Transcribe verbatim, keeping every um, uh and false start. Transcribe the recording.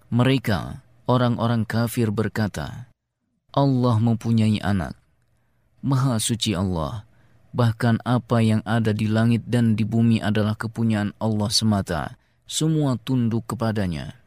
Mereka, orang-orang kafir berkata, Allah mempunyai anak. Maha suci Allah, bahkan apa yang ada di langit dan di bumi adalah kepunyaan Allah semata, semua tunduk kepadanya.